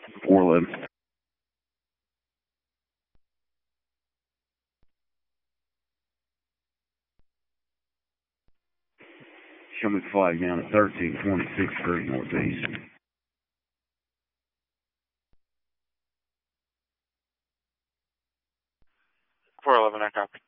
411. Show me the flag down at 1326 Street Northeast. 411, I copy.